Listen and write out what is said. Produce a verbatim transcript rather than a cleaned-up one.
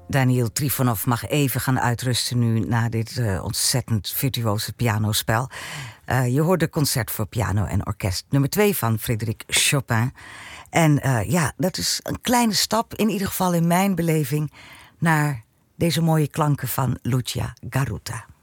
Daniil Trifonov mag even gaan uitrusten nu na dit uh, ontzettend virtuose pianospel. Uh, je hoorde concert voor piano en orkest nummer twee van Frédéric Chopin. En uh, ja, dat is een kleine stap, in ieder geval in mijn beleving, naar deze mooie klanken van Lucia Garuta.